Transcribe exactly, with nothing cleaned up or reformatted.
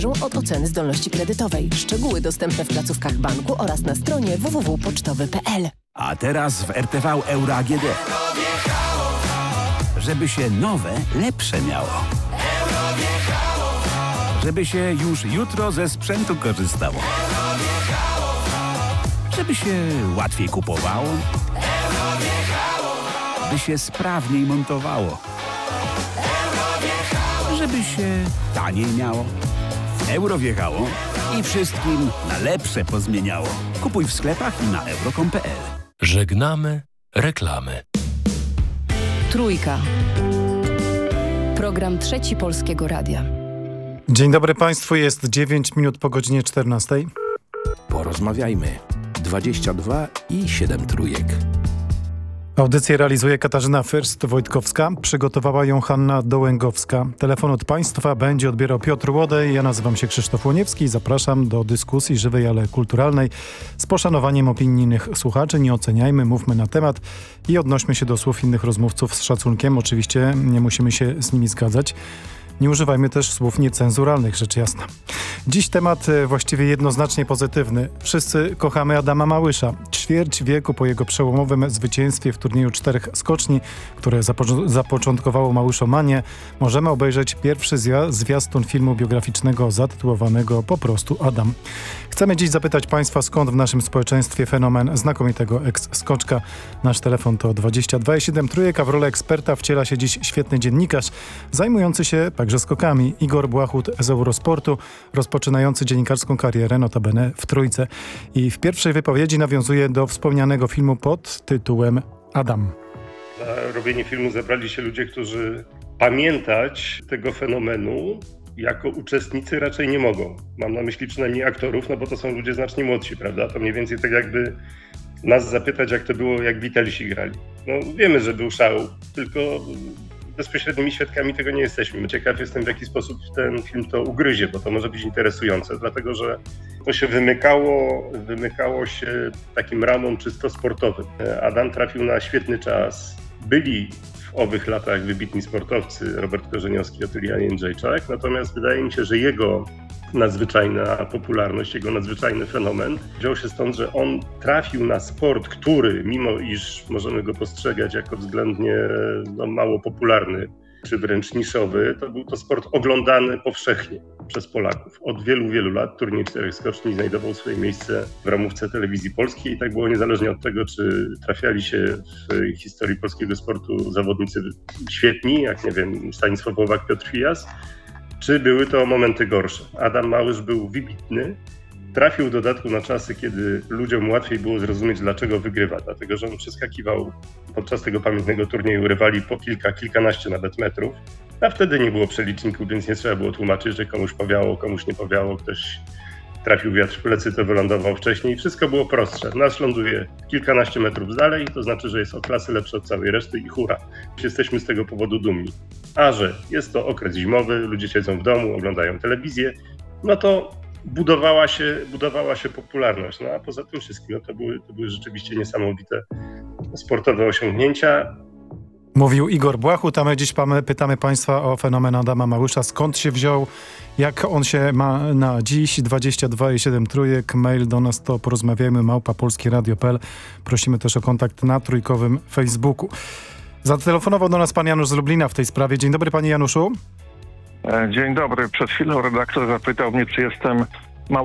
od oceny zdolności kredytowej. Szczegóły dostępne w placówkach banku oraz na stronie w w w kropka pocztowy kropka p l. A teraz w R T V Euro A G D. Żeby się nowe, lepsze miało. Żeby się już jutro ze sprzętu korzystało. Żeby się łatwiej kupowało. By się sprawniej montowało. Żeby się taniej miało. Euro wjechało i wszystkim na lepsze pozmieniało. Kupuj w sklepach i na euro kropka com kropka p l. Żegnamy reklamy. Trójka. Program Trzeci Polskiego Radia. Dzień dobry Państwu, jest dziewięć minut po godzinie czternastej. Porozmawiajmy. dwadzieścia dwa i siedem trójek. Audycję realizuje Katarzyna Fürst-Wojtkowska, przygotowała ją Hanna Dołęgowska. Telefon od Państwa będzie odbierał Piotr Łodej. Ja nazywam się Krzysztof Łoniewski i zapraszam do dyskusji żywej, ale kulturalnej. Z poszanowaniem opinii innych słuchaczy nie oceniajmy, mówmy na temat i odnośmy się do słów innych rozmówców z szacunkiem. Oczywiście nie musimy się z nimi zgadzać. Nie używajmy też słów niecenzuralnych, rzecz jasna. Dziś temat właściwie jednoznacznie pozytywny. Wszyscy kochamy Adama Małysza. Ćwierć wieku po jego przełomowym zwycięstwie w turnieju czterech skoczni, które zapo- zapoczątkowało Małyszomanię, możemy obejrzeć pierwszy zja- zwiastun filmu biograficznego zatytułowanego po prostu Adam. Chcemy dziś zapytać Państwa, skąd w naszym społeczeństwie fenomen znakomitego eks-skoczka. Nasz telefon to dwadzieścia dwa i siedem trójek, a w rolę eksperta wciela się dziś świetny dziennikarz, zajmujący się także skokami. Igor Błachut z Eurosportu, rozpoczynający dziennikarską karierę notabene w Trójce. I w pierwszej wypowiedzi nawiązuje do wspomnianego filmu pod tytułem Adam. Na robienie filmu zebrali się ludzie, którzy pamiętać tego fenomenu jako uczestnicy raczej nie mogą. Mam na myśli przynajmniej aktorów, no bo to są ludzie znacznie młodsi, prawda? To mniej więcej tak jakby nas zapytać, jak to było, jak Beatlesi grali. No wiemy, że był szał, tylko bezpośrednimi świadkami tego nie jesteśmy. Ciekaw jestem, w jaki sposób ten film to ugryzie, bo to może być interesujące, dlatego że to się wymykało, wymykało się takim ramom czysto sportowym. Adam trafił na świetny czas. Byli w owych latach wybitni sportowcy, Robert Korzeniowski, Otylia Jędrzejczak, natomiast wydaje mi się, że jego nadzwyczajna popularność, jego nadzwyczajny fenomen wziął się stąd, że on trafił na sport, który, mimo iż możemy go postrzegać jako względnie no, mało popularny, czy wręcz niszowy, to był to sport oglądany powszechnie przez Polaków. Od wielu, wielu lat turniej czterech skoczni znajdował swoje miejsce w ramówce telewizji polskiej i tak było niezależnie od tego, czy trafiali się w historii polskiego sportu zawodnicy świetni, jak nie wiem, Stanisław Łowak, Piotr Fijas, czy były to momenty gorsze. Adam Małysz był wybitny, trafił w dodatku na czasy, kiedy ludziom łatwiej było zrozumieć, dlaczego wygrywa, dlatego że on przeskakiwał podczas tego pamiętnego turnieju rywali po kilka, kilkanaście nawet metrów, a wtedy nie było przeliczników, więc nie trzeba było tłumaczyć, że komuś powiało, komuś nie powiało, ktoś trafił wiatr w plecy, to wylądował wcześniej. Wszystko było prostsze. Nasz ląduje kilkanaście metrów dalej, to znaczy, że jest o klasy lepszy od całej reszty i hura. Jesteśmy z tego powodu dumni. A że jest to okres zimowy, ludzie siedzą w domu, oglądają telewizję, no to budowała się, budowała się popularność. No a poza tym wszystkim no to, były, to były rzeczywiście niesamowite sportowe osiągnięcia. Mówił Igor Błachut, a my dziś pytamy Państwa o fenomen Adama Małysza. Skąd się wziął, jak on się ma na dziś? dwadzieścia dwa i siedem trójek, mail do nas to porozmawiajmy małpa polskieradio kropka p l. Prosimy też o kontakt na trójkowym Facebooku. Zatelefonował do nas pan Janusz z Lublina w tej sprawie. Dzień dobry, panie Januszu. Dzień dobry. Przed chwilą redaktor zapytał mnie, czy jestem